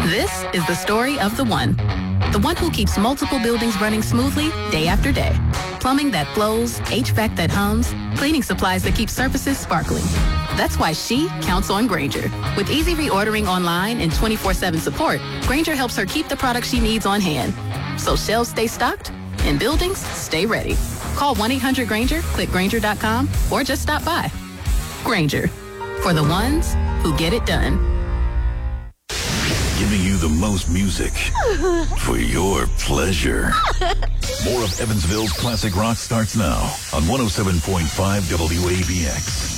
This is the story of the one who keeps multiple buildings running smoothly day after day. Plumbing that flows, HVAC that hums, cleaning supplies that keep surfaces sparkling. That's why she counts on Grainger. With easy reordering online and 24/7 support, Grainger helps her keep the products she needs on hand. So shelves stay stocked and buildings stay ready. Call 1-800-GRAINGER, click Grainger.com, or just stop by. Grainger, for the ones who get it done. Giving you the most music for your pleasure. More of Evansville's classic rock starts now on 107.5 WABX.